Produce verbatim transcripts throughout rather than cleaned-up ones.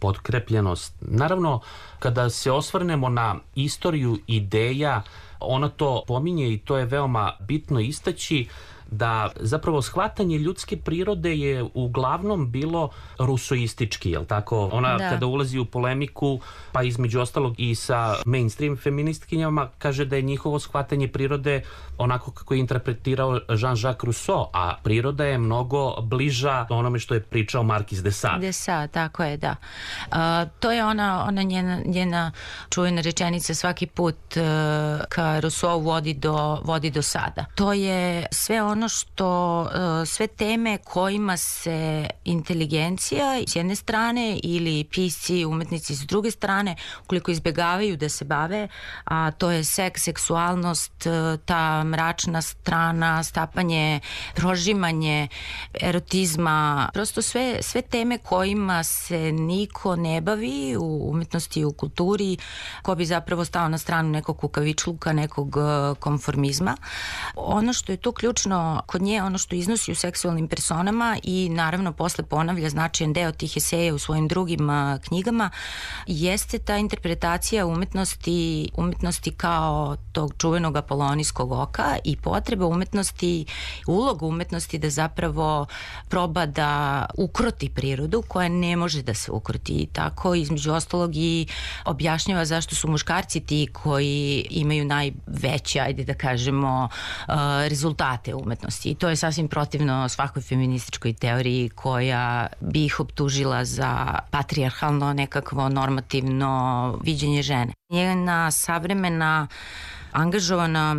potkrepljenost. Naravno, kada se osvrnemo na istoriju ideja, ona to pominje i to je veoma bitno istaći, da zapravo shvatanje ljudske prirode je uglavnom bilo rusoistički, jel tako? Ona da. Kada ulazi u polemiku, pa između ostalog i sa mainstream feministkinjama, kaže da je njihovo shvatanje prirode onako kako je interpretirao Jean-Jacques Rousseau, a priroda je mnogo bliža onome što je pričao Marquis de Sade. De Sade, tako je, da. Uh, to je ona, ona njena, njena čuvena rečenica svaki put uh, ka Rousseau vodi do, vodi do sada. To je sve ono što, uh, sve teme kojima se inteligencija s jedne strane ili pisci, umetnici s druge strane, ukoliko izbjegavaju da se bave, a to je seks, seksualnost, ta mračna strana, stapanje, prožimanje erotizma, prosto sve, sve teme kojima se niko ne bavi u umetnosti i u kulturi, ko bi zapravo stao na stranu nekog kukavičluka, nekog konformizma. Ono što je tu ključno kod nje, ono što iznosi u seksualnim personama i naravno posle ponavlja značajan deo tih eseja u svojim drugim a, knjigama, jeste ta interpretacija umetnosti, umetnosti kao tog čuvenog apolonijskog oka i potreba umetnosti, uloga umetnosti da zapravo proba da ukroti prirodu koja ne može da se ukroti. I tako između ostalog i objašnjava zašto su muškarci ti koji imaju najveće, ajde da kažemo, rezultate umetnosti. I to je sasvim protivno svakoj feminističkoj teoriji koja bi ih optužila za patrijarhalno nekakvo normativno viđenje žene. Njena savremena angažovana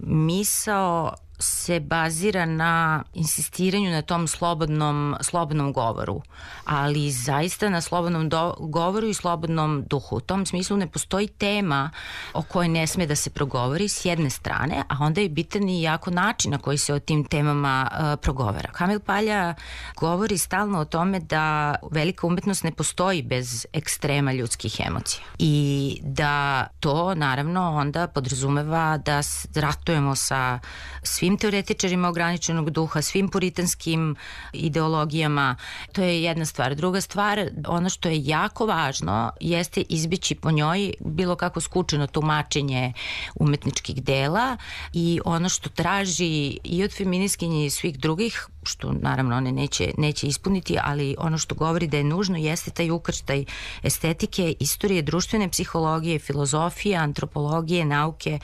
misao se bazira na insistiranju na tom slobodnom, slobodnom govoru, ali zaista na slobodnom do, govoru i slobodnom duhu. U tom smislu ne postoji tema o kojoj ne sme da se progovori s jedne strane, a onda je bitan i jako način na koji se o tim temama uh, progovara. Kamil Palja govori stalno o tome da velika umetnost ne postoji bez ekstrema ljudskih emocija i da to naravno onda podrazumeva da ratujemo sa svim svim teoretičarima ograničenog duha, svim puritanskim ideologijama. To je jedna stvar. Druga stvar, ono što je jako važno jeste izbići po njoj bilo kako skučeno tumačenje umetničkih dela i ono što traži i od feminiskinje i svih drugih, što naravno one neće, neće ispuniti, ali ono što govori da je nužno jeste taj ukrštaj estetike, istorije, društvene psihologije, filozofije, antropologije, nauke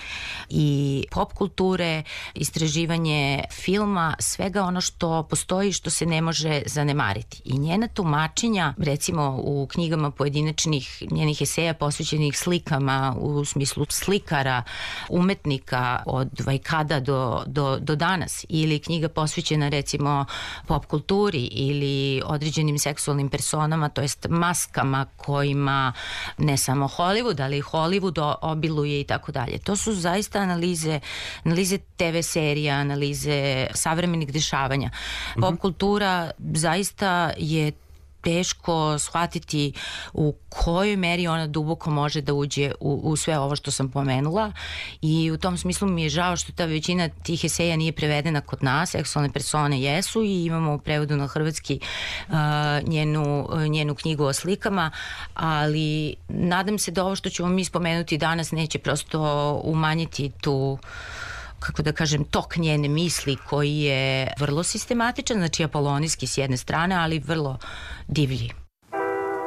i pop kulture, istraživanje filma, svega ono što postoji, što se ne može zanemariti. I njena tumačenja, recimo u knjigama pojedinačnih njenih eseja posvećenih slikama, u smislu slikara, umetnika od vajkada do, do, do danas, ili knjiga posvećena recimo pop kulturi ili određenim seksualnim personama, to jest maskama kojima ne samo Hollywood, ali i Hollywood obiluje i tako dalje. To su zaista analize, analize te ve serija, analize savremenih dešavanja. Mm-hmm. Pop kultura zaista je teško shvatiti u kojoj meri ona duboko može da uđe u, u sve ovo što sam pomenula i u tom smislu mi je žao što ta većina tih eseja nije prevedena kod nas. Seksualne persone jesu i imamo u prevodu na hrvatski uh, njenu, njenu knjigu o slikama, ali nadam se da ovo što ćemo mi spomenuti danas neće prosto umanjiti tu, kako da kažem, tok njene misli koji je vrlo sistematičan, znači apolonijski s jedne strane, ali vrlo divlji.